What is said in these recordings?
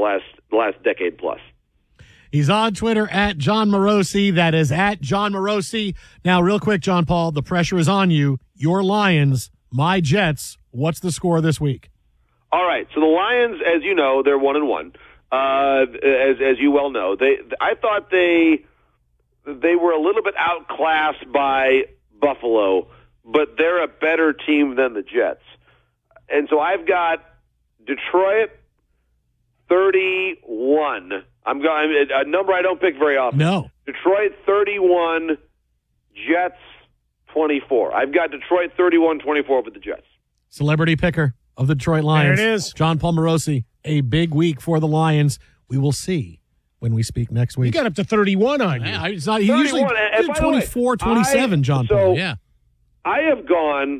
the last decade plus. He's on Twitter at John Morosi. That is at John Morosi. Now, real quick, John Paul, the pressure is on you. Your Lions, my Jets. What's the score this week? All right. So the Lions, as you know, they're 1-1. As you well know, I thought they were a little bit outclassed by Buffalo, but they're a better team than the Jets. And so I've got Detroit 31. I'm going a number I don't pick very often. No. Detroit 31, Jets 24. I've got Detroit 31-24 with the Jets. Celebrity picker of the Detroit Lions. There it is. John Paul Morosi. A big week for the Lions. We will see when we speak next week. You got up to 31 on you. Yeah, it's not, he usually did 24, 27, John so Paul. Yeah. I have gone.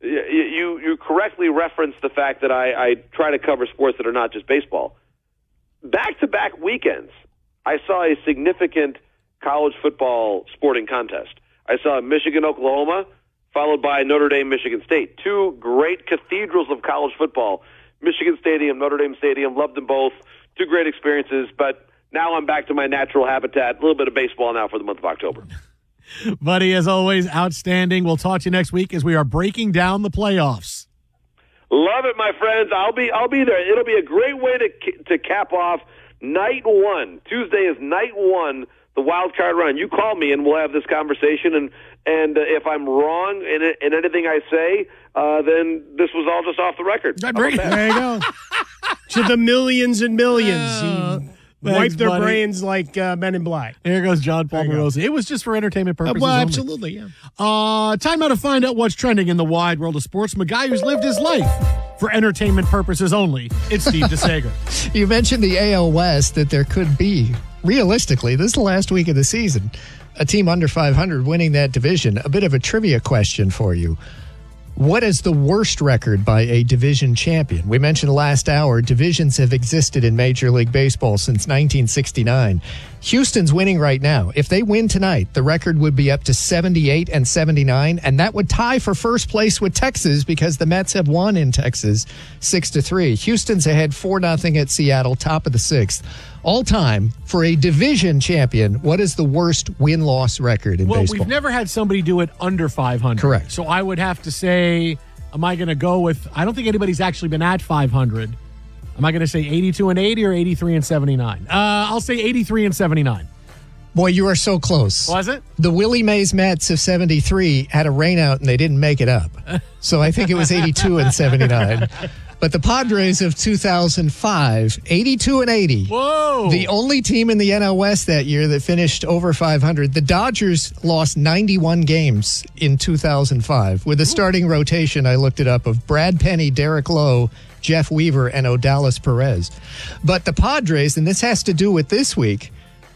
You correctly referenced the fact that I try to cover sports that are not just baseball. Back-to-back weekends, I saw a significant college football sporting contest. I saw Michigan-Oklahoma, followed by Notre Dame-Michigan State. Two great cathedrals of college football. Michigan Stadium, Notre Dame Stadium, loved them both. Two great experiences, but now I'm back to my natural habitat. A little bit of baseball now for the month of October. Buddy, as always, outstanding. We'll talk to you next week as we are breaking down the playoffs. Love it, my friends. I'll be there. It'll be a great way to cap off night one. Tuesday is night one, the wild card round. You call me and we'll have this conversation. And if I'm wrong in anything I say, then this was all just off the record. There you go. To the millions and millions. Wipe their brains like Men in Black. Here goes John Paul Morosi. It was just for entertainment purposes. Well, only. absolutely, yeah. Time now to find out what's trending in the wide world of sports from a guy who's lived his life for entertainment purposes only. It's Steve DeSager. You mentioned the AL West, that there could be, realistically, this is the last week of the season, a team under 500 winning that division. A bit of a trivia question for you. What is the worst record by a division champion? We mentioned last hour, divisions have existed in Major League Baseball since 1969. Houston's winning right now. If they win tonight, the record would be up to 78-79, and that would tie for first place with Texas because the Mets have won in Texas 6-3. Houston's ahead 4-0 at Seattle, top of the sixth. All time, for a division champion, what is the worst win-loss record in baseball? We've never had somebody do it under 500. Correct. So I would have to say, am I going to go with, I don't think anybody's actually been at 500. Am I going to say 82-80 or 83-79? I'll say 83-79. Boy, you are so close. Was it? The Willie Mays Mets of 73 had a rainout and they didn't make it up. So I think it was 82-79. But the Padres of 2005, 82-80. Whoa. The only team in the NL West that year that finished over 500. The Dodgers lost 91 games in 2005 with a starting rotation, I looked it up, of Brad Penny, Derek Lowe, Jeff Weaver, and Odalis Perez. But the Padres, and this has to do with this week,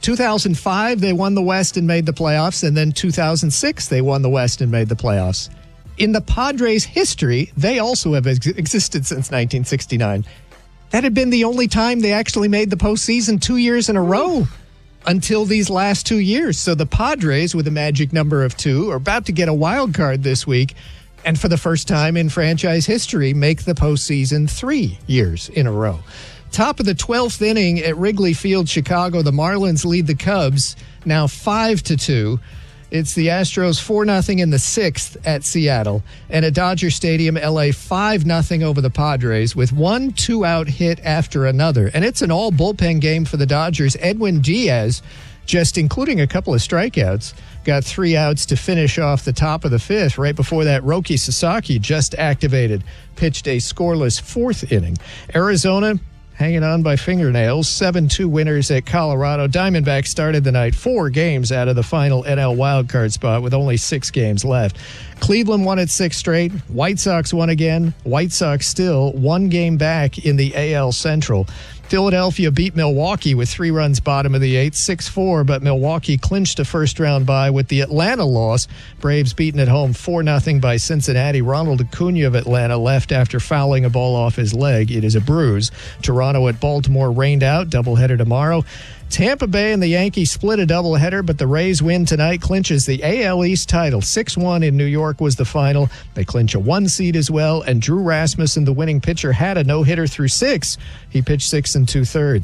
2005, they won the West and made the playoffs, and then 2006, they won the West and made the playoffs. In the Padres' history, they also have existed since 1969. That had been the only time they actually made the postseason 2 years in a row until these last 2 years. So the Padres, with a magic number of 2, are about to get a wild card this week, and for the first time in franchise history, make the postseason 3 years in a row. Top of the 12th inning at Wrigley Field, Chicago, the Marlins lead the Cubs now 5-2. It's the Astros 4-0 in the 6th at Seattle. And at Dodger Stadium, LA 5-0 over the Padres with 1 2-out hit after another. And it's an all bullpen game for the Dodgers. Edwin Diaz, just including a couple of strikeouts, got 3 outs to finish off the top of the 5th. Right before that, Roki Sasaki just activated, pitched a scoreless 4th inning. Arizona hanging on by fingernails, 7-2 winners at Colorado. Diamondbacks started the night 4 games out of the final NL wildcard spot with only 6 games left. Cleveland won at 6 straight. White Sox won again. White Sox still 1 game back in the AL Central. Philadelphia beat Milwaukee with 3 runs bottom of the 8th, 6-4, but Milwaukee clinched a first-round bye with the Atlanta loss. Braves beaten at home 4-0 by Cincinnati. Ronald Acuna of Atlanta left after fouling a ball off his leg. It is a bruise. Toronto at Baltimore rained out. Doubleheader tomorrow. Tampa Bay and the Yankees split a doubleheader, but the Rays win tonight, clinches the AL East title. 6-1 in New York was the final. They clinch a 1 seed as well, and Drew Rasmussen, the winning pitcher, had a no-hitter through 6. He pitched 6 2/3.